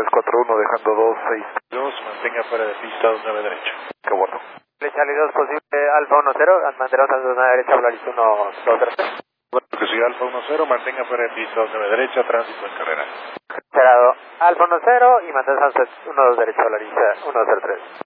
341 dejando 262, mantenga fuera de pista 29 derecho. Qué bueno. Charlie 2 posible Alfa 10, mantenemos a 29 derecha, Volaris 123. Bueno, que siga Alfa 10, mantenga fuera de pista 29 derecha, tránsito en carrera. Cerrado Alfa 10 y mantenemos a 12 derecha, Volaris 103.